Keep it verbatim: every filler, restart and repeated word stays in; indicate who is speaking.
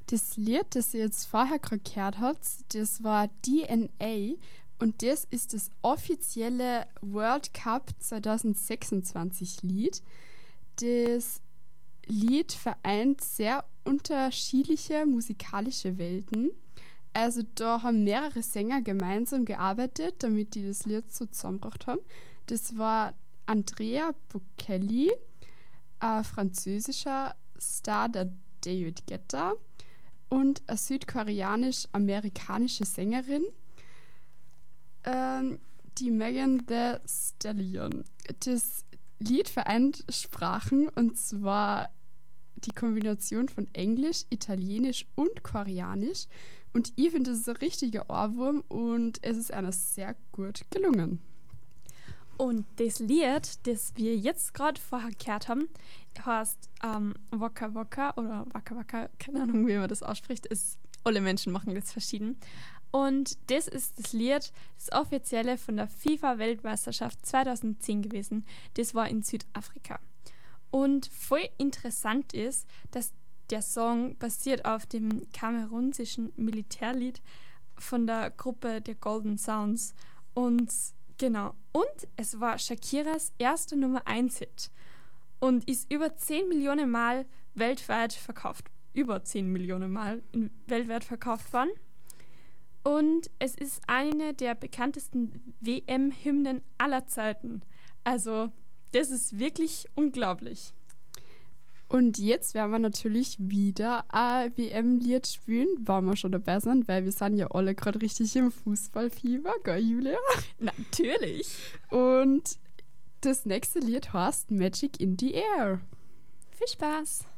Speaker 1: Das Lied, das ihr jetzt vorher gerade gehört habt, das war D N A und das ist das offizielle World Cup zwanzig sechsundzwanzig Lied. Das Lied vereint sehr unterschiedliche musikalische Welten. Also da haben mehrere Sänger gemeinsam gearbeitet, damit die das Lied so zusammengebracht haben. Das war Andrea Bocelli, ein französischer Star, der David Guetta, und eine südkoreanisch-amerikanische Sängerin, ähm, die Megan Thee Stallion. Das Lied vereint Sprachen, und zwar die Kombination von Englisch, Italienisch und Koreanisch. Und ich finde, das ist ein richtiger Ohrwurm und es ist einer sehr gut gelungen.
Speaker 2: Und das Lied, das wir jetzt gerade vorher gehört haben, heißt ähm, Waka Waka oder Waka Waka, keine Ahnung, wie man das ausspricht. Ist, alle Menschen machen das verschieden. Und das ist das Lied, das offizielle von der FIFA-Weltmeisterschaft zwanzig zehn gewesen. Das war in Südafrika. Und voll interessant ist, dass der Song basiert auf dem kamerunischen Militärlied von der Gruppe der Golden Sounds. Und genau, und es war Shakiras erster Nummer eins Hit und ist über zehn Millionen Mal weltweit verkauft. Über zehn Millionen Mal in, weltweit verkauft worden. Und es ist eine der bekanntesten W M-Hymnen aller Zeiten. Also, das ist wirklich unglaublich.
Speaker 1: Und jetzt werden wir natürlich wieder ein W M-Lied spielen, weil wir schon dabei sind, weil wir sind ja alle gerade richtig im Fußballfieber, gell, Julia?
Speaker 2: Natürlich.
Speaker 1: Und das nächste Lied heißt Magic in the Air.
Speaker 2: Viel Spaß.